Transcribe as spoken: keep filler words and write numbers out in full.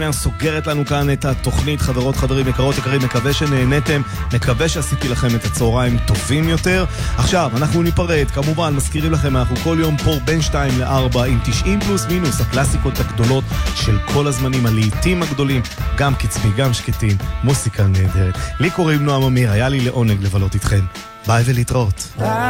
סוגרת לנו כאן את התוכנית. חברות, חברים, יקרות, יקרים, מקווה שנהנתם, מקווה שעשיתי לכם את הצהריים טובים יותר. עכשיו אנחנו ניפרד, כמובן מזכירים לכם, אנחנו כל יום פה בין שתיים לארבע עם תשעים פלוס מינוס, הקלאסיקות הגדולות של כל הזמנים, הלעיתים הגדולים, גם קצבי, גם שקטים, מוסיקה נהדרת. לי קוראים נועם אמיר, היה לי לעונג לבלות איתכם. ביי ולהתראות.